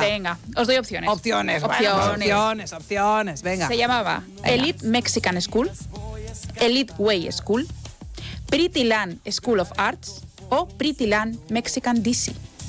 Venga, os doy opciones. Opciones. Venga. Se llamaba Elite Mexican School, Elite Way School, Pretty Land School of Arts o Pretty Land Mexican DC.